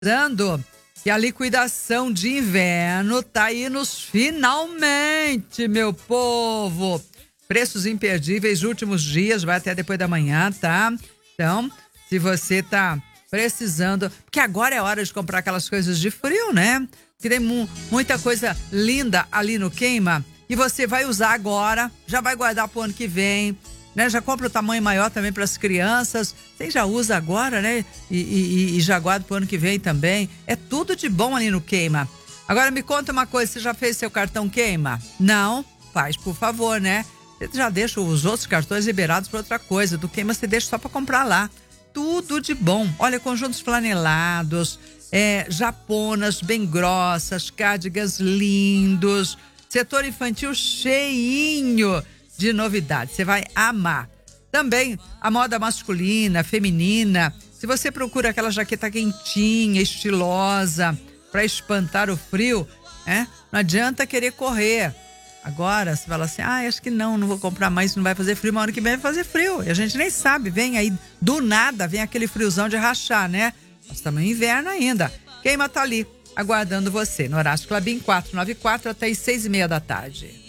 Lembrando que a liquidação de inverno tá aí nos finalmente, meu povo. Preços imperdíveis, últimos dias, vai até depois da manhã, tá? Então, se você tá precisando, porque agora é hora de comprar aquelas coisas de frio, né? Que tem muita coisa linda ali no Queima e você vai usar agora, já vai guardar pro ano que vem, né? Já compra o tamanho maior também para as crianças. Você já usa agora, né? E já guarda pro ano que vem também. É tudo de bom ali no Queima. Agora me conta uma coisa, você já fez seu cartão Queima? Não? Faz, por favor, né? Você já deixa os outros cartões liberados para outra coisa. Do Queima você deixa só para comprar lá. Tudo de bom. Olha, conjuntos flanelados, japonas bem grossas, cardigans lindos, setor infantil cheinho de novidades. Você vai amar. Também a moda masculina, feminina. Se você procura aquela jaqueta quentinha, estilosa, para espantar o frio, não adianta querer correr. Agora, você fala assim, acho que não vou comprar mais, não vai fazer frio, mas ano que vem vai fazer frio. E a gente nem sabe, vem aí, do nada, vem aquele friozão de rachar, né? Nós estamos em inverno ainda. Queima tá ali, aguardando você, no Horácio Klabin 494 até as 6:30 da tarde.